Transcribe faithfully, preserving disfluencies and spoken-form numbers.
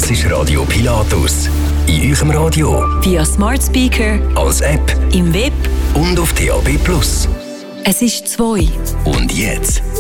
Das ist Radio Pilatus. In eurem Radio, via Smart Speaker, als App, im Web und auf D A B plus. Es ist zwei. Und jetzt